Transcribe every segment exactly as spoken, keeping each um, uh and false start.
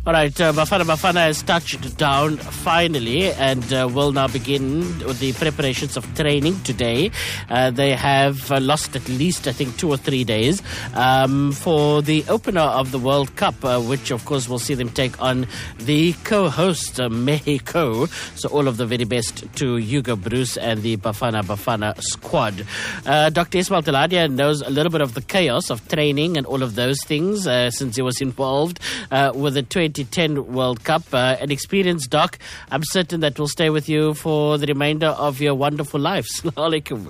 All right, uh, Bafana Bafana has touched down finally and uh, will now begin with the preparations of training today. Uh, they have uh, lost at least, I think, two or three days um, for the opener of the World Cup, uh, which, of course, will see them take on the co-host, uh, Mexico. So all of the very best to Hugo Broos and the Bafana Bafana squad. Uh, Doctor Ismail Taladia knows a little bit of the chaos of training and all of those things uh, since he was involved uh, with the twenty ten World Cup. Uh, an experienced doc, I'm certain that will stay with you for the remainder of your wonderful life. Assalamu alaikum.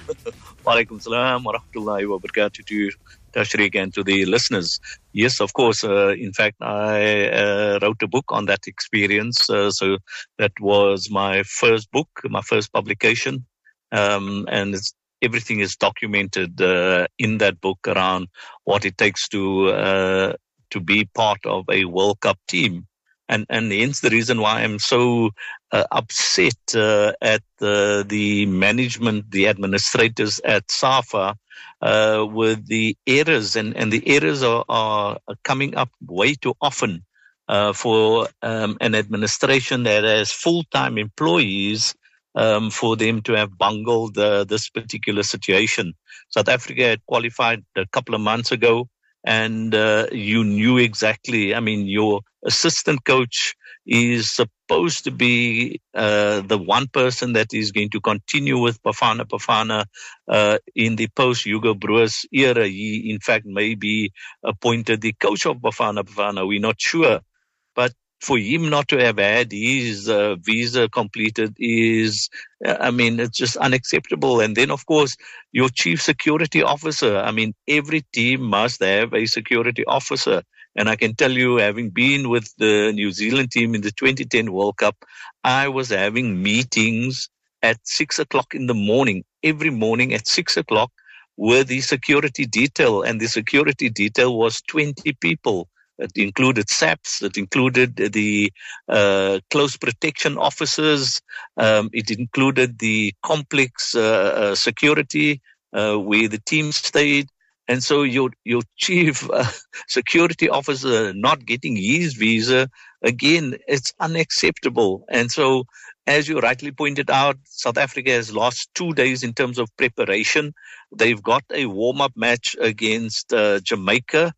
Wa alaikum salam wa rahmatullahi wa barakatuh to you, Tashriq, and to the listeners. Yes, of course. Uh, in fact, I uh, wrote a book on that experience. Uh, so that was my first book, my first publication. Um, and it's, everything is documented uh, in that book around what it takes to uh, to be part of a World Cup team. And, and hence the reason why I'm so uh, upset uh, at uh, the management, the administrators at SAFA uh, with the errors. And, and the errors are, are coming up way too often uh, for um, an administration that has full-time employees um, for them to have bungled uh, this particular situation. South Africa had qualified a couple of months ago. And uh, you knew exactly, I mean, your assistant coach is supposed to be uh, the one person that is going to continue with Bafana Bafana uh, in the post-Hugo Broos era. He, in fact, may be appointed the coach of Bafana Bafana. We're not sure. But for him not to have had his uh, visa completed is, uh, I mean, it's just unacceptable. And then, of course, your chief security officer. I mean, every team must have a security officer. And I can tell you, having been with the New Zealand team in the twenty ten World Cup, I was having meetings at six o'clock in the morning, every morning at six o'clock with the security detail. And the security detail was twenty people. It included S A Ps. It included the uh, close protection officers. Um, it included the complex uh, uh, security uh, where the team stayed. And so your your chief uh, security officer not getting his visa, again, it's unacceptable. And so, as you rightly pointed out, South Africa has lost two days in terms of preparation. They've got a warm-up match against uh, Jamaica.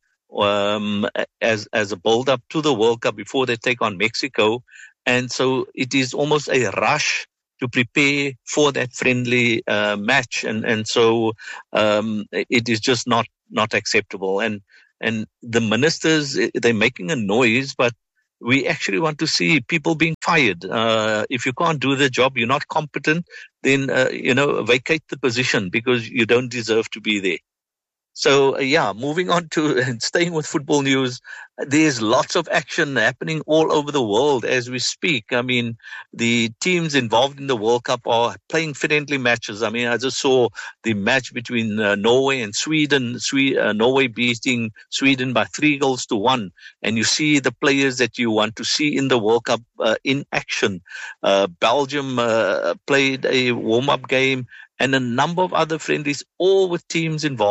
Um, as, as a build up to the World Cup before they take on Mexico. And so it is almost a rush to prepare for that friendly, uh, match. And, and so, um, it is just not, not acceptable. And, and the ministers, they're making a noise, but we actually want to see people being fired. Uh, if you can't do the job, you're not competent, then, uh, you know, vacate the position because you don't deserve to be there. So, uh, yeah, moving on to and staying with football news, there's lots of action happening all over the world as we speak. I mean, the teams involved in the World Cup are playing friendly matches. I mean, I just saw the match between uh, Norway and Sweden, Swe- uh, Norway beating Sweden by three goals to one. And you see the players that you want to see in the World Cup uh, in action. Uh, Belgium uh, played a warm-up game and a number of other friendlies, all with teams involved.